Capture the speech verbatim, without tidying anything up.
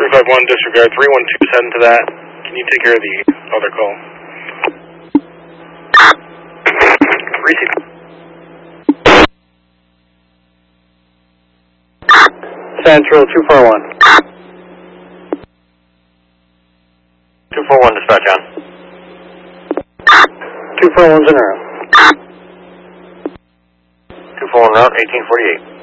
three five one, disregard. three one two, heading to that. Can you take care of the other call? Receive. Central two four one. two four one, dispatch on. two four one's in route. two four one route, eighteen forty-eight.